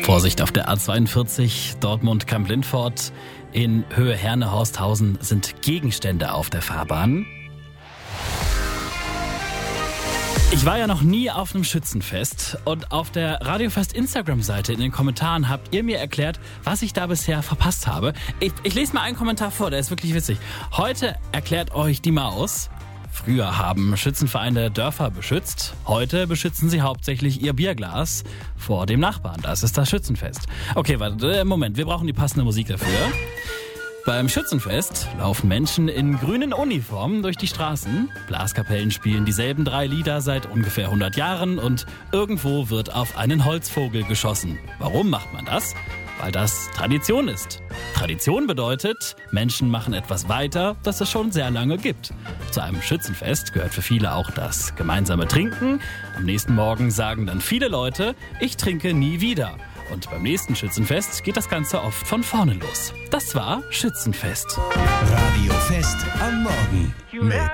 Vorsicht auf der A42 Dortmund-Kamp-Lindfort. In Höhe Herne-Horsthausen sind Gegenstände auf der Fahrbahn. Ich war ja noch nie auf einem Schützenfest und auf der Radiofest Instagram-Seite in den Kommentaren habt ihr mir erklärt, was ich da bisher verpasst habe. Ich lese mal einen Kommentar vor, der ist wirklich witzig. Heute erklärt euch die Maus: Früher haben Schützenvereine Dörfer beschützt. Heute beschützen sie hauptsächlich ihr Bierglas vor dem Nachbarn. Das ist das Schützenfest. Okay, warte, Moment, wir brauchen die passende Musik dafür. Beim Schützenfest laufen Menschen in grünen Uniformen durch die Straßen. Blaskapellen spielen dieselben 3 Lieder seit ungefähr 100 Jahren und irgendwo wird auf einen Holzvogel geschossen. Warum macht man das? Weil das Tradition ist. Tradition bedeutet, Menschen machen etwas weiter, das es schon sehr lange gibt. Zu einem Schützenfest gehört für viele auch das gemeinsame Trinken. Am nächsten Morgen sagen dann viele Leute, ich trinke nie wieder. Und beim nächsten Schützenfest geht das Ganze oft von vorne los. Das war Schützenfest. Radio Fest am Morgen mit